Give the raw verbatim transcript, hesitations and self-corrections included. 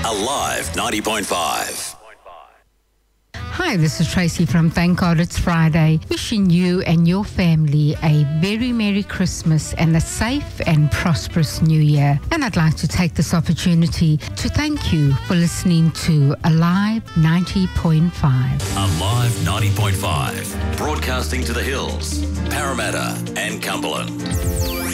Alive ninety point five. Hi, this is Tracy from Thank God It's Friday, wishing you and your family a very Merry Christmas and a safe and prosperous New Year. And I'd like to take this opportunity to thank you for listening to Alive ninety point five. Alive ninety point five. Broadcasting to the hills, Parramatta and Cumberland.